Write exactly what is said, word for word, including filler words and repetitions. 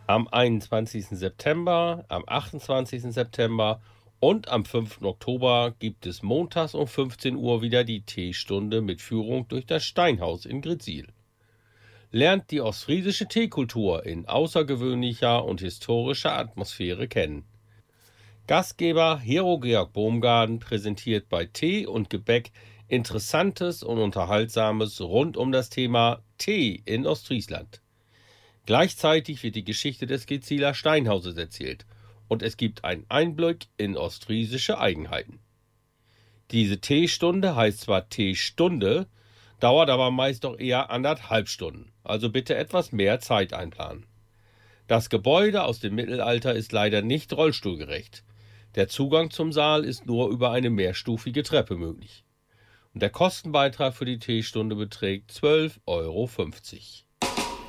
Am einundzwanzigsten September, am achtundzwanzigsten September und am fünften Oktober gibt es montags um fünfzehn Uhr wieder die Teestunde mit Führung durch das Steinhaus in Gretzil. Lernt die ostfriesische Teekultur in außergewöhnlicher und historischer Atmosphäre kennen. Gastgeber Hero Georg Baumgarten präsentiert bei Tee und Gebäck Interessantes und Unterhaltsames rund um das Thema Tee in Ostfriesland. Gleichzeitig wird die Geschichte des Greziler Steinhauses erzählt und es gibt einen Einblick in ostfriesische Eigenheiten. Diese Teestunde heißt zwar Teestunde, dauert aber meist doch eher anderthalb Stunden, also bitte etwas mehr Zeit einplanen. Das Gebäude aus dem Mittelalter ist leider nicht rollstuhlgerecht. Der Zugang zum Saal ist nur über eine mehrstufige Treppe möglich. Und der Kostenbeitrag für die Teestunde beträgt zwölf Euro fünfzig.